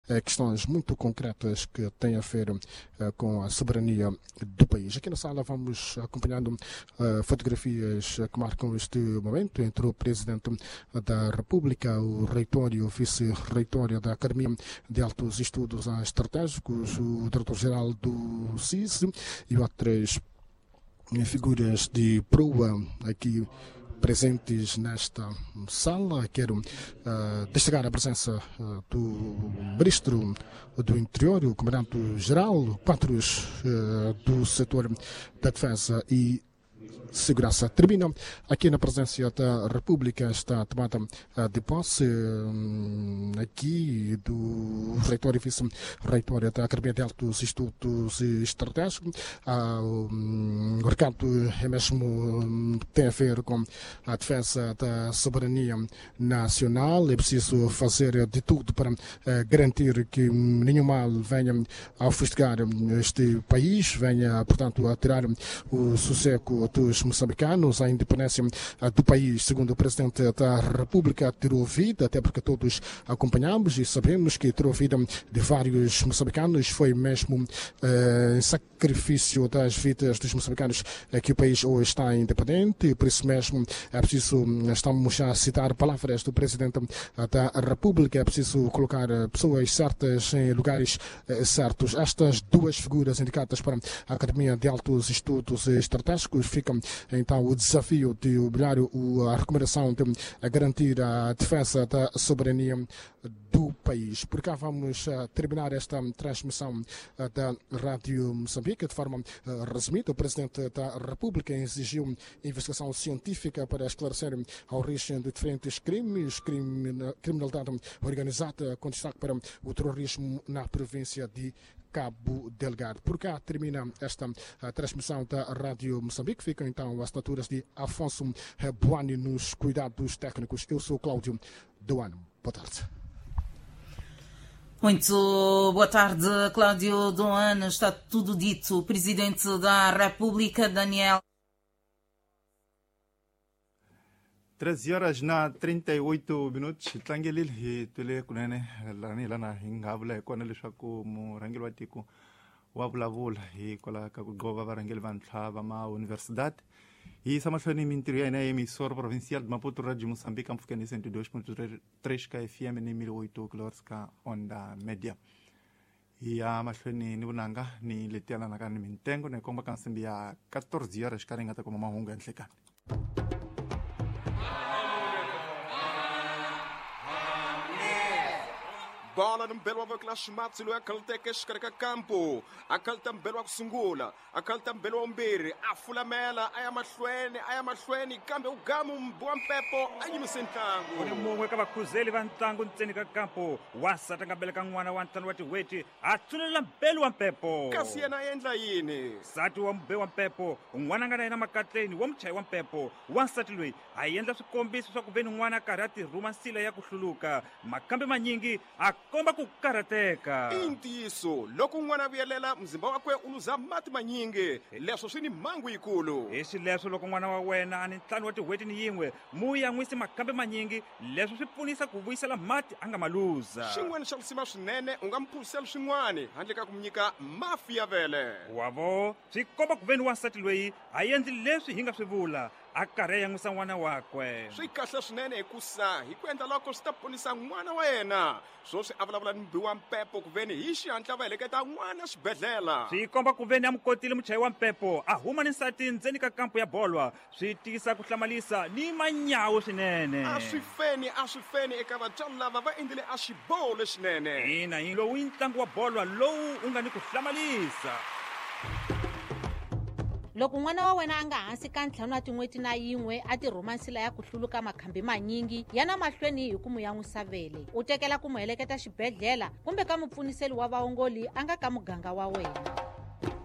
questões muito concretas que têm a ver com a soberania do país. Aqui na sala vamos acompanhando fotografias que marcam este momento entre o Presidente da República, o Reitor e o Vice-Reitor da Academia de Altos Estudos Estratégicos, o Diretor-Geral do CIS e outras figuras de proa aqui presentes nesta sala. Quero destacar a presença do Ministro do Interior, o Comandante-Geral, quadros do setor da Defesa e Segurança. Termina aqui na presença da República esta tomada de posse aqui do Reitor e Vice-Reitor da Academia de Altos Estudos Estratégicos. O recado é mesmo tem a ver com a defesa da soberania nacional. É preciso fazer de tudo para garantir que nenhum mal venha a ofuscar este país, venha, portanto, a tirar o sossego dos moçambicanos. A independência do país, segundo o Presidente da República, tirou vida, até porque todos acompanhamos e sabemos que tirou vida de vários moçambicanos. Foi mesmo em sacrifício das vidas dos moçambicanos que o país hoje está independente. Por isso mesmo é preciso, estamos a citar palavras do Presidente da República, é preciso colocar pessoas certas em lugares certos. Estas duas figuras indicadas para a Academia de Altos Estudos Estratégicos ficam então o desafio de obrigar a recomendação de garantir a defesa da soberania do país. Por cá vamos terminar esta transmissão da Rádio Moçambique de forma resumida. O Presidente da República exigiu investigação científica para esclarecer a origem de diferentes crimes, criminalidade organizada, com destaque para o terrorismo na província de Cabo Delgado. Por cá termina esta transmissão da Rádio Moçambique. Ficam então as assinaturas de Afonso Buani nos cuidados técnicos. Eu sou Cláudio Doano. Boa tarde. Muito boa tarde, Cláudio Doano. Está tudo dito. O Presidente da República, Daniel. 13 horas na 38 minutos. Tlangelil hi tule kunene lana hingavule kona leswaku murhangeri wa tiko wa vulavula hi kwala ka ku gova varhangeri vantlha va ma universidade hi samahlweni mintirho ya hina ya emissora provincial de Maputo Radio Moçambique mpfhukeni 102.3 ka FM ni 1008 kHz ka onda media. Hi ya mahlweni ni vunanga ni letiana ka ni mitengo ni komba ka nsimbi ya 14 horas ka ringata kuma mahungu ya nhlekani. Bola no belo avô clash matsilo akalta keshkaraka campo akalta belo akusungula akalta belo ombiri afulamela aya mahlweni kambe ugamu mbwa mpepo anyimisentango uni mumwe ka vakhuzeli va ntlangu ntseni ka kampo wasata nga beleka n'wana wa ntlangu wa tiweti a tsulela mbelu wa mpepo kasi yena endla yini nsati wa mbe wa mpepo un'wana nga na yena makatleni wa muchayi wa mpepo wansati loyi a endla swikombiso swa ku veni n'wana karhi a tirhuma nsila ya ku hluluka makambe manyingi komba ku karhateka i ntiyiso loko n'wana vuyelela mzimba wakwe u luza mati manyingi leswo swi ni mhangu yikulu hi swileswo loko n'wana wa wena a ni ntlhanu wa tiweti ni yin'we mu ya n'wisi makambe manyingi leswi swi pfunisa ku vuyisela mati a nga ma luza xin'wana xa kusima swinene u nga mphurisela swin'wana handle ka ku mi nyika mafi ya vele wavo swi komba ku veni wansati loyi a endli leswi hi nga swi vula a karhi ya n'wisa n'wana wakwe swi kahle swinene hikusa hi ku endla loko swi ta ponisa n'wana wa yena swo swi a vulavula ni mbi wa mpepo ku veni hi xihatla va heleketa n'wana xibedhlela swi komba ku veni a mu kotile muchayi wa mpepo a huma ni nsati ndzeni ka kampo ya bolwa swi tiyisa ku hlamalisa ni manyawu swinene a swi feni eka vatswari lava va endlile a xiboho lexinene ina hi lowu i ntlangu wa bolwa lowu u nga ni ku hlamalisa loko n'wana wa wena a nga hansi ka ntlhanu wa tin'weti na yin'we a tirhuma nsila ya ku hluluka makhambi manyingi yana mahlweni hi ku mu ya n'wisa vele u tekela ku mu heleketa xibedhlela kumbe ka mupfuniseli wa vaongoli a nga ka muganga wa wena.